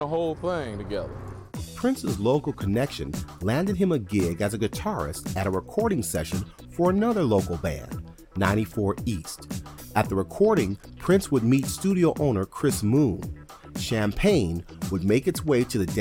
the whole thing together. Prince's local connection landed him a gig as a guitarist at a recording session for another local band, 94 East. At the recording, Prince would meet studio owner Chris Moon. Champagne would make its way to the